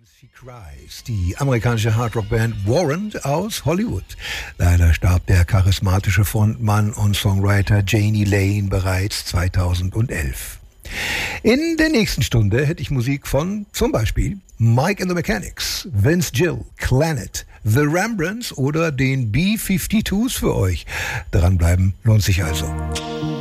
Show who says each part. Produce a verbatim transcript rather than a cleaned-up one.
Speaker 1: She Cries, die amerikanische Hardrock-Band Warrant aus Hollywood. Leider starb der charismatische Frontmann und Songwriter Jani Lane bereits zweitausendelf. In der nächsten Stunde hätte ich Musik von zum Beispiel Mike and the Mechanics, Vince Gill, Clannad, The Rembrandts oder den B zweiundfünfzigers für euch. Dranbleiben lohnt sich also.